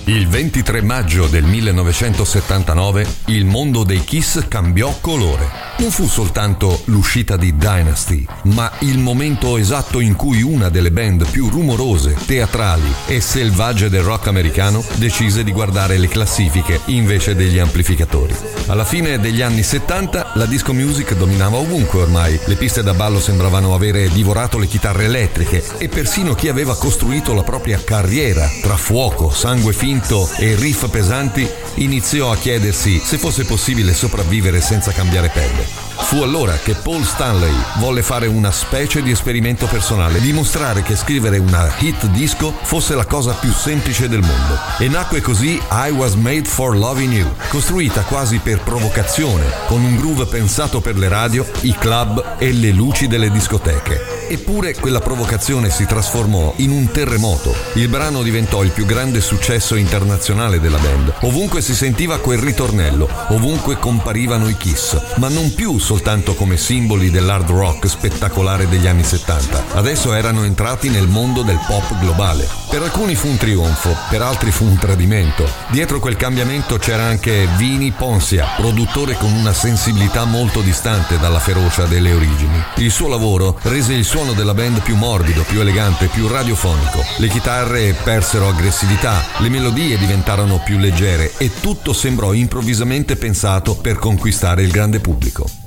Il 23 maggio del 1979 il mondo dei Kiss cambiò colore. Non fu soltanto l'uscita di Dynasty, ma il momento esatto in cui una delle band più rumorose, teatrali e selvagge del rock americano decise di guardare le classifiche invece degli amplificatori. Alla fine degli anni 70 la disco music dominava ovunque ormai, le piste da ballo sembravano avere divorato le chitarre elettriche e persino chi aveva costruito la propria carriera tra fuoco, sangue finto e riff pesanti iniziò a chiedersi se fosse possibile sopravvivere senza cambiare pelle. Fu allora che Paul Stanley volle fare una specie di esperimento personale, dimostrare che scrivere una hit disco fosse la cosa più semplice del mondo. E nacque così I Was Made for Loving You, costruita quasi per provocazione, con un groove pensato per le radio, i club e le luci delle discoteche. Eppure quella provocazione si trasformò in un terremoto. Il brano diventò il più grande successo internazionale della band. Ovunque si sentiva quel ritornello, ovunque comparivano i Kiss, ma non più soltanto come simboli dell'hard rock spettacolare degli anni 70. Adesso erano entrati nel mondo del pop globale. Per alcuni fu un trionfo, per altri fu un tradimento. Dietro quel cambiamento c'era anche Vinnie Poncia, produttore con una sensibilità molto distante dalla ferocia delle origini. Il suo lavoro rese il suono della band più morbido, più elegante, più radiofonico. Le chitarre persero aggressività, le melodie diventarono più leggere e tutto sembrò improvvisamente pensato per conquistare il grande pubblico.